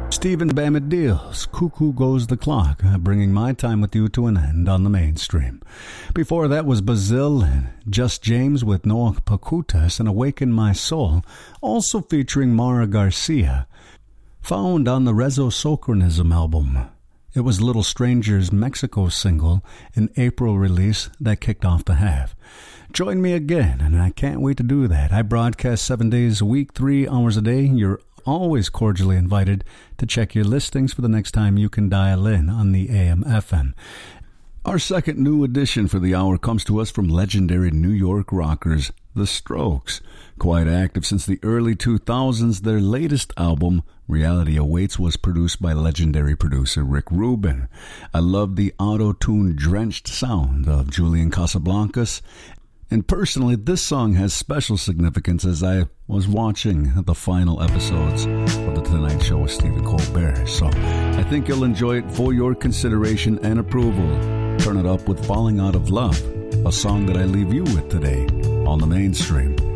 Stephen Bamidale's Cuckoo Goes the Clock, bringing my time with you to an end on the mainstream. Before that was Bazil and Just James with Noah Pacutas and Awaken My Soul, also featuring Mara Garcia, found on the Resosochronism album. It was Little Stranger's Mexico single, an April release that kicked off the half. Join me again, and I can't wait to do that. I broadcast 7 days a week, 3 hours a day. You're always cordially invited to check your listings for the next time you can dial in on the AM/FM. Our second new edition for the hour comes to us from legendary New York rockers, The Strokes. Quite active since the early 2000s, their latest album, Reality Awaits, was produced by legendary producer Rick Rubin. I love the auto-tune drenched sound of Julian Casablancas. And personally, this song has special significance as I was watching the final episodes of The Tonight Show with Stephen Colbert. So I think you'll enjoy it for your consideration and approval. Turn it up with Falling Out of Love, a song that I leave you with today on the mainstream.